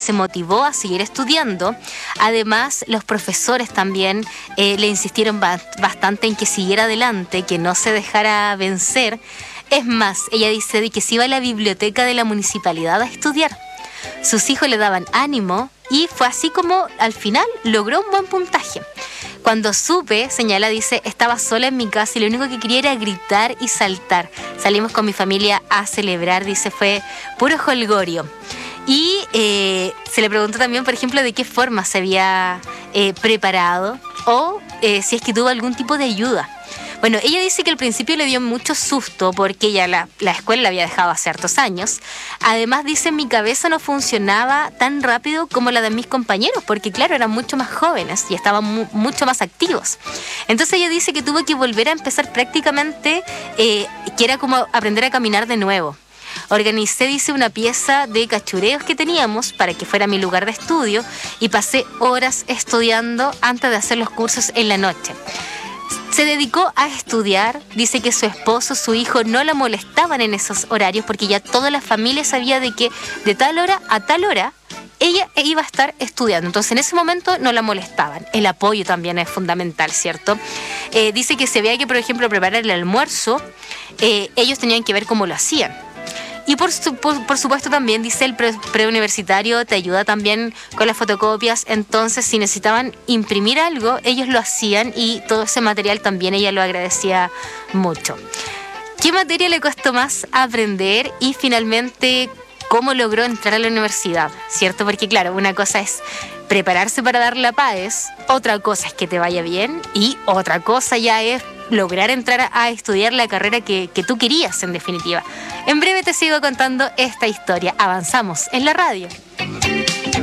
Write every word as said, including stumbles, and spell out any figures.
se motivó a seguir estudiando. Además, los profesores también eh, le insistieron ba- bastante en que siguiera adelante, que no se dejara vencer. Es más, ella dice de que se iba a la biblioteca de la municipalidad a estudiar. Sus hijos le daban ánimo y fue así como al final logró un buen puntaje. Cuando supe, señala, dice, estaba sola en mi casa y lo único que quería era gritar y saltar. Salimos con mi familia a celebrar, dice, fue puro jolgorio. Y eh, se le preguntó también, por ejemplo, de qué forma se había eh, preparado o eh, si es que tuvo algún tipo de ayuda. Bueno, ella dice que al principio le dio mucho susto porque ella la, la escuela la había dejado hace hartos años. Además, dice, mi cabeza no funcionaba tan rápido como la de mis compañeros porque, claro, eran mucho más jóvenes y estaban mu- mucho más activos. Entonces ella dice que tuvo que volver a empezar prácticamente, eh, que era como aprender a caminar de nuevo. Organicé, dice, una pieza de cachureos que teníamos para que fuera mi lugar de estudio y pasé horas estudiando antes de hacer los cursos en la noche. Se dedicó a estudiar, dice que su esposo, su hijo no la molestaban en esos horarios porque ya toda la familia sabía de que de tal hora a tal hora ella iba a estar estudiando. Entonces en ese momento no la molestaban. El apoyo también es fundamental, ¿cierto? Eh, dice que se veía que, por ejemplo, preparar el almuerzo, eh, ellos tenían que ver cómo lo hacían. Y por, su, por, por supuesto también, dice, el pre, preuniversitario te ayuda también con las fotocopias. Entonces, si necesitaban imprimir algo, ellos lo hacían y todo ese material también ella lo agradecía mucho. ¿Qué materia le costó más aprender? Y finalmente, ¿cómo logró entrar a la universidad? ¿Cierto? Porque claro, una cosa es prepararse para dar la PAES, otra cosa es que te vaya bien y otra cosa ya es lograr entrar a, a estudiar la carrera que, que tú querías, en definitiva. En breve te sigo contando esta historia. Avanzamos en la radio.